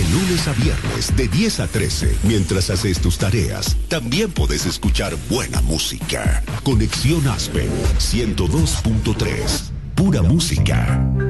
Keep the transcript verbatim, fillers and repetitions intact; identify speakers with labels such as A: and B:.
A: lunes a viernes de diez a trece, mientras haces tus tareas, también puedes escuchar buena música. Conexión Aspen ciento dos punto tres. Pura música.